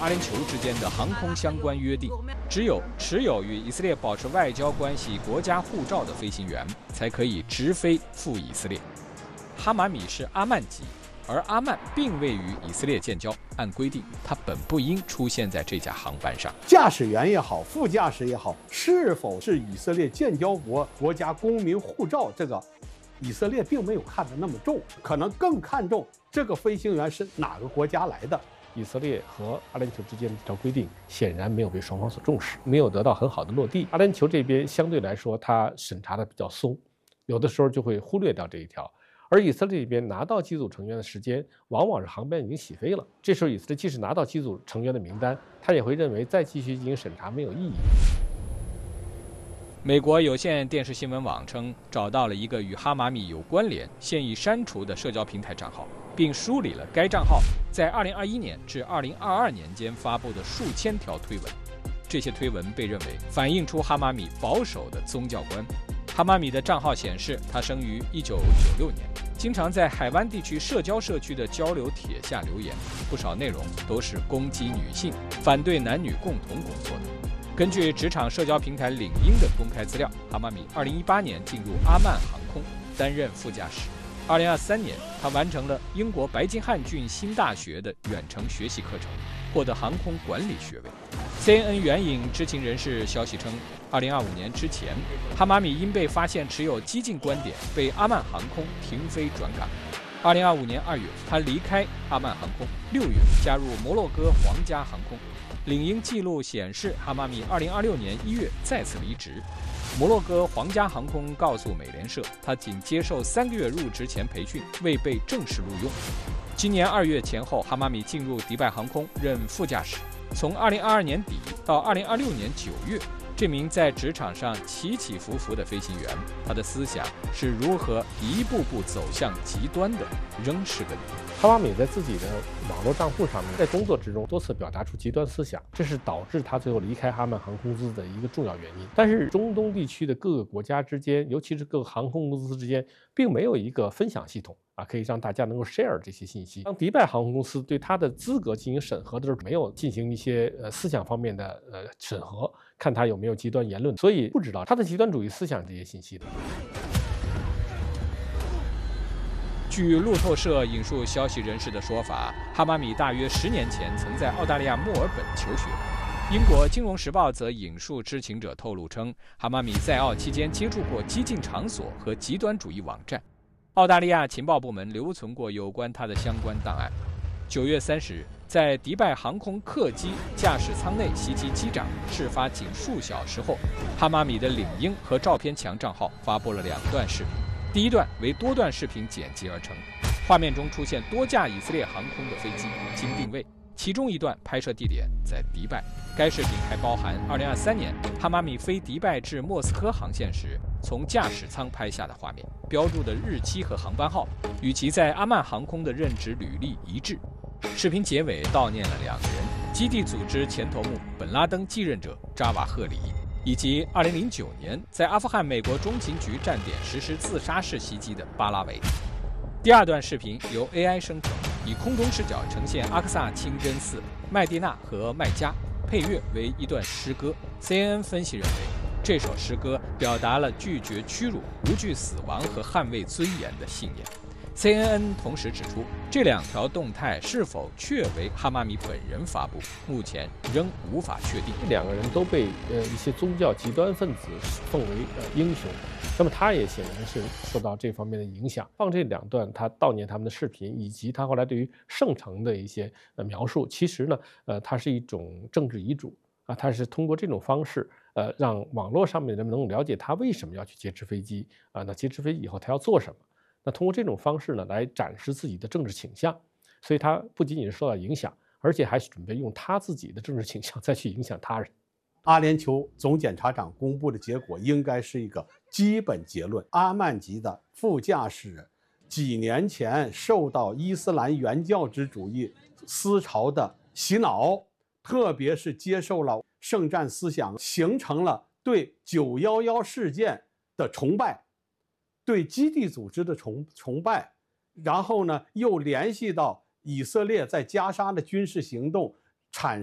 阿联酋之间的航空相关约定，只有持有与以色列保持外交关系国家护照的飞行员才可以直飞赴以色列。哈马米是阿曼籍，而阿曼并未与以色列建交，按规定，他本不应出现在这架航班上。 驾驶员也好，副驾驶也好，是否是以色列建交国家公民护照，这个以色列并没有看得那么重，可能更看重这个飞行员是哪个国家来的。 以色列和阿联酋之间的这条规定显然没有被双方所重视，没有得到很好的落地。阿联酋这边相对来说，它审查的比较松，有的时候就会忽略掉这一条。而以色列这边拿到机组成员的时间，往往是航班已经起飞了。这时候，以色列即使拿到机组成员的名单，他也会认为再继续进行审查没有意义。 美国有线电视新闻网称，找到了一个与哈马米有关联、现已删除的社交平台账号，并梳理了该账号在2021年至2022年间发布的数千条推文。这些推文被认为反映出哈马米保守的宗教观。哈马米的账号显示，他生于1996年，经常在海湾地区社交社区的交流帖下留言，不少内容都是攻击女性、反对男女共同工作的。根据职场社交平台领英的公开资料，哈马米2018年进入阿曼航空，担任副驾驶。2023年，他完成了英国白金汉郡新大学的远程学习课程，获得航空管理学位。CNN 援引知情人士消息称，2025年之前，哈马米因被发现持有激进观点，被阿曼航空停飞转岗。2025年2月，他离开阿曼航空，6月加入摩洛哥皇家航空。领英记录显示，哈马米2026年1月再次离职。摩洛哥皇家航空告诉美联社，他仅接受3个月入职前培训，未被正式录用。今年2月前后，哈马米进入迪拜航空任副驾驶。从2022年底到2026年9月，这名在职场上起起伏伏的飞行员，他的思想是如何一步步走向极端的，仍是个谜。 哈马米在自己的网络账户上面，在工作之中多次表达出极端思想，这是导致他最后离开哈曼航空公司的一个重要原因。但是中东地区的各个国家之间，尤其是各个航空公司之间，并没有一个分享系统可以让大家能够 share 这些信息。当迪拜航空公司对他的资格进行审核的时候，没有进行一些思想方面的审核，看他有没有极端言论，所以不知道他的极端主义思想这些信息的。 据路透社引述消息人士的说法，哈马米大约10年前曾在澳大利亚墨尔本求学。英国《金融时报》则引述知情者透露称，哈马米在澳期间接触过激进场所和极端主义网站。澳大利亚情报部门留存过有关他的相关档案。9月30日，在迪拜航空客机驾驶舱内袭击机长事发仅数小时后，哈马米的领英和照片墙账号发布了2段视频。第一段为多段视频剪辑而成，画面中出现多架以色列航空的飞机，经定位，其中一段拍摄地点在迪拜。该视频还包含2023年哈马米飞迪拜至莫斯科航线时从驾驶舱拍下的画面，标注的日期和航班号与其在阿曼航空的任职履历一致。视频结尾悼念了2个人：基地组织前头目本拉登继任者扎瓦赫里，以及2009年在阿富汗美国中情局站点实施自杀式袭击的巴拉维。第2段视频由 AI 生成，以空中视角呈现阿克萨清真寺、麦地那和麦加，配乐为一段诗歌。CNN 分析认为，这首诗歌表达了拒绝屈辱、无惧死亡和捍卫尊严的信念。CNN 同时指出，这2条动态是否确为哈马米本人发布，目前仍无法确定。 这2个人都被一些宗教极端分子奉为英雄，那么他也显然是受到这方面的影响。放这2段他悼念他们的视频，以及他后来对于圣城的一些描述，其实呢，它是一种政治遗嘱他是通过这种方式，让网络上面的人们能够了解他为什么要去劫持飞机那劫持飞机以后他要做什么。那通过这种方式呢，来展示自己的政治倾向，所以他不仅仅是受到影响，而且还准备用他自己的政治倾向再去影响他人。 阿联酋总检察长公布的结果应该是一个基本结论：阿曼籍的副驾驶几年前受到伊斯兰原教旨主义思潮的洗脑，特别是接受了圣战思想，形成了对911事件的崇拜，对基地组织的崇拜，然后呢又联系到以色列在加沙的军事行动，产